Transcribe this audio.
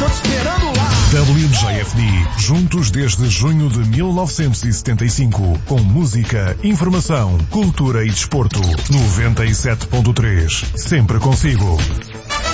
esperando lá. WJFD, juntos desde junho de 1975, com música, informação, cultura e desporto. 97.3, sempre consigo.